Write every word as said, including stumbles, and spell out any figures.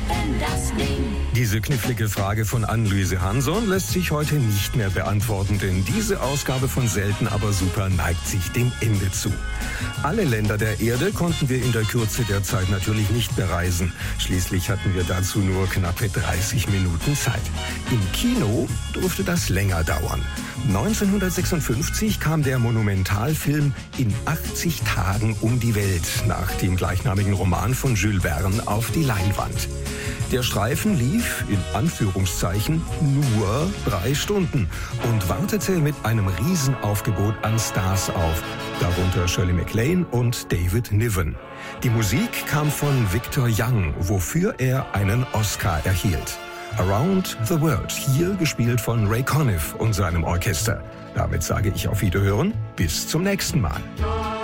denn das Ding. Diese knifflige Frage von Anne-Luise Hansson lässt sich heute nicht mehr beantworten, denn diese Ausgabe von Selten aber super neigt sich dem Ende zu. Alle Länder der Erde konnten wir in der Kürze der Zeit natürlich nicht bereisen. Schließlich hatten wir dazu nur knappe dreißig Minuten Zeit. Im Kino durfte das länger dauern. neunzehnhundertsechsundfünfzig kam der Monumentalfilm In achtzig Tagen um die Welt nach dem gleichnamigen Roman von Jules Verne auf die Leinwand. Der Streifen lief, in Anführungszeichen, nur drei Stunden und wartete mit einem Riesenaufgebot an Stars auf, darunter Shirley MacLaine und David Niven. Die Musik kam von Victor Young, wofür er einen Oscar erhielt. Around the World, hier gespielt von Ray Conniff und seinem Orchester. Damit sage ich auf Wiederhören, bis zum nächsten Mal.